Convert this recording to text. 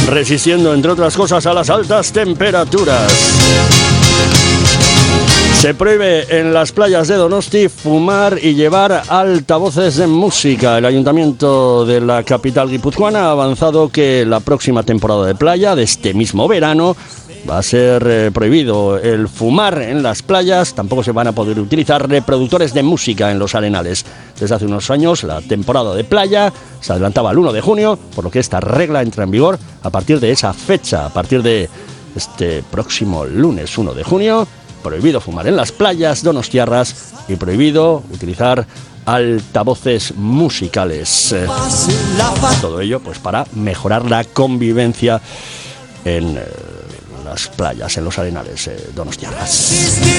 resistiendo, entre otras cosas, a las altas temperaturas. Se prohíbe en las playas de Donosti fumar y llevar altavoces de música. El ayuntamiento de la capital guipuzcoana ha avanzado que la próxima temporada de playa de este mismo verano va a ser prohibido el fumar en las playas. Tampoco se van a poder utilizar reproductores de música en los arenales. Desde hace unos años la temporada de playa se adelantaba al 1 de junio, por lo que esta regla entra en vigor a partir de esa fecha, a partir de este próximo lunes 1 de junio. Prohibido fumar en las playas donostiarras y prohibido utilizar altavoces musicales. Todo ello pues para mejorar la convivencia en las playas, en los arenales donostiarras.